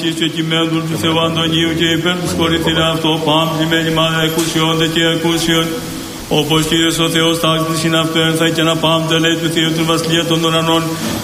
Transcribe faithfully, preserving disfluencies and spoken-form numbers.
Και κειμένου του Θεού Αντωνίου και υπέρ του χωρηθήρα αυτό, πάμπλημένη μάνα εκούσιόνται και εκούσιον, όπως Κύριος ο Θεός τάκτης είναι αυτό ένθα και να πάμπτε λέει του Θεού του Βασιλεία των ουρανών,